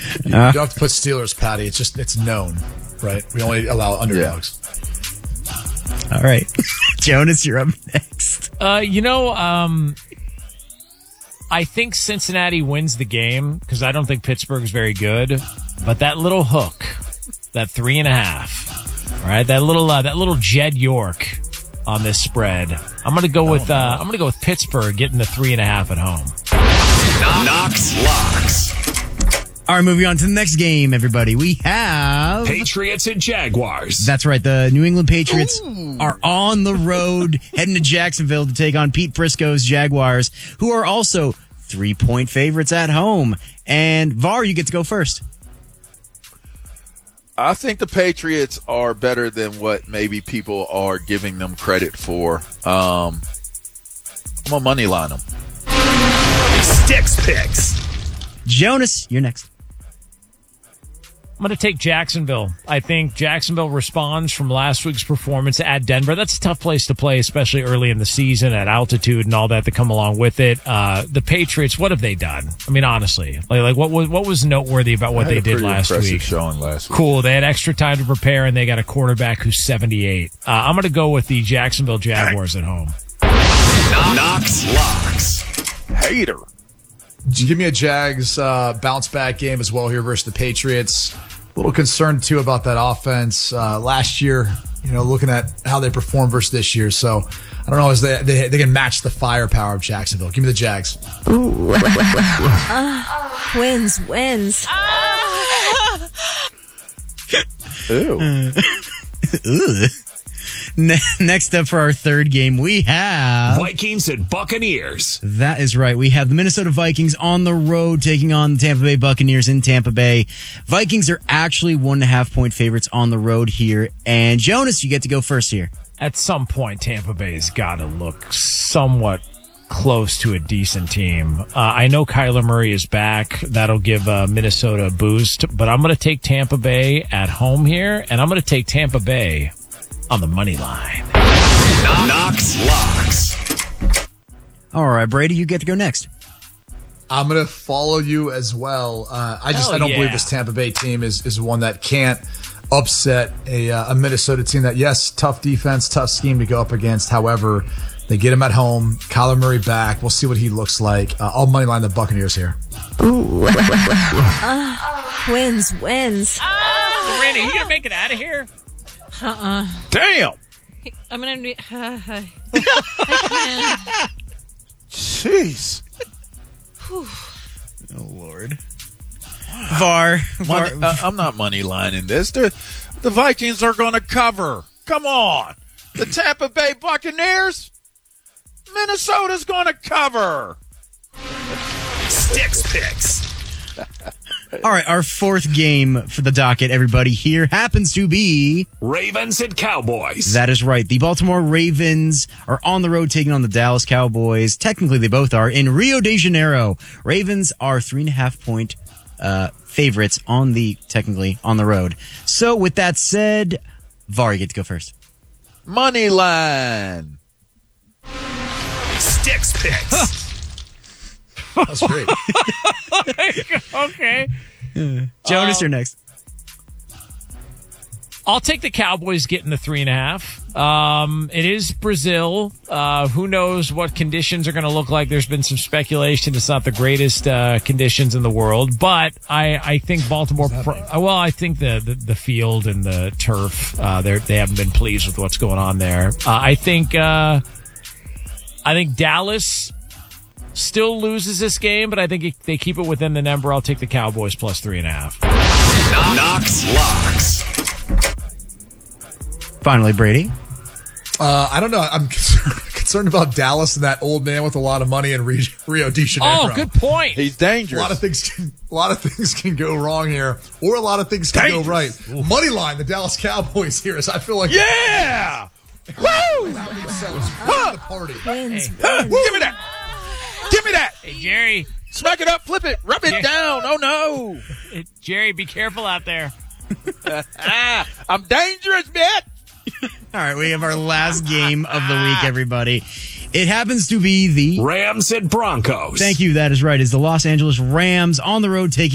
You don't have to put Steelers, Patty. It's known, right? We only allow underdogs. All right. Jonas, you're up next. I think Cincinnati wins the game because I don't think Pittsburgh's very good. But that little hook, that 3.5, right? That little Jed York on this spread. I'm gonna go with Pittsburgh getting the 3.5 at home. Knox Locks. All right, moving on to the next game, everybody. We have Patriots and Jaguars. That's right. The New England Patriots are on the road heading to Jacksonville to take on Pete Prisco's Jaguars, who are also 3-point favorites at home. And VAR, you get to go first. I think the Patriots are better than what maybe people are giving them credit for. I'm going to money line them. Sticks Picks. Jonas, you're next. I'm going to take Jacksonville. I think Jacksonville responds from last week's performance at Denver. That's a tough place to play, especially early in the season at altitude and all that come along with it. The Patriots, what have they done? I mean, honestly, like what was noteworthy about what they did last week? Showing last week. Cool. They had extra time to prepare, and they got a quarterback who's 78. I'm going to go with the Jacksonville Jaguars at home. Knox Locks. Hater. Give me a Jags bounce back game as well here versus the Patriots. A little concerned too about that offense last year. Looking at how they performed versus this year. So I don't know as they can match the firepower of Jacksonville. Give me the Jags. Ooh. Wins. Ew. Ugh. Next up for our third game, we have Vikings and Buccaneers. That is right. We have the Minnesota Vikings on the road taking on the Tampa Bay Buccaneers in Tampa Bay. Vikings are actually 1.5-point favorites on the road here. And Jonas, you get to go first here. At some point, Tampa Bay's got to look somewhat close to a decent team. I know Kyler Murray is back. That'll give Minnesota a boost. But I'm going to take Tampa Bay at home here, and I'm going to take Tampa Bay on the money line. Knox Locks. All right, Brady, you get to go next. I'm going to follow you as well. I don't believe this Tampa Bay team is one that can't upset a Minnesota team that, yes, tough defense, tough scheme to go up against. However, they get him at home. Kyler Murray back. We'll see what he looks like. I'll money line the Buccaneers here. Ooh. Wins. Randy, you going to make it out of here? Damn. I'm going to be... Jeez. Oh, Lord. VAR. I'm not money lining this. The Vikings are going to cover. Come on. The Tampa Bay Buccaneers? Minnesota's going to cover. Sticks Picks. All right, our fourth game for the docket, everybody, here happens to be Ravens and Cowboys. That is right. The Baltimore Ravens are on the road taking on the Dallas Cowboys. Technically, they both are in Rio de Janeiro. Ravens are 3.5-point favorites technically on the road. So with that said, VAR, you get to go first. Money line. Sticks Picks. That's great. Okay. Jonas, you're next. I'll take the Cowboys getting the 3.5. It is Brazil. Who knows what conditions are going to look like? There's been some speculation. It's not the greatest conditions in the world, but I think Baltimore. I think the field and the turf. They haven't been pleased with what's going on there. I think Dallas still loses this game, but I think they keep it within the number. I'll take the Cowboys plus 3.5. Knox Locks. Finally, Brady. I don't know. I'm concerned about Dallas and that old man with a lot of money in Rio de Janeiro. Oh, good point. He's dangerous. A lot of things can go wrong here, or a lot of things can go right. Money line, the Dallas Cowboys here. So I feel like Yeah! Woo! The party. Wins. Give me that. Give me that. Hey, Jerry. Smack it up, flip it, rub it down. Oh, no. Jerry, be careful out there. I'm dangerous, bitch. All right, we have our last game of the week, everybody. It happens to be the Rams and Broncos. Thank you. That is right. It's the Los Angeles Rams on the road taking